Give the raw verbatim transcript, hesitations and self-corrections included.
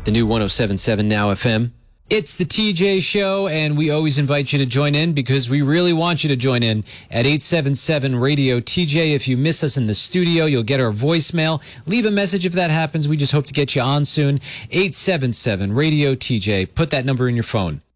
the new one oh seven point seven Now F M. It's the T J Show, and we always invite you to join in because we really want you to join in at eight seven seven radio T J. If you miss us in the studio, you'll get our voicemail. Leave a message if that happens. We just hope to get you on soon. eight seven seven radio T J. Put that number in your phone.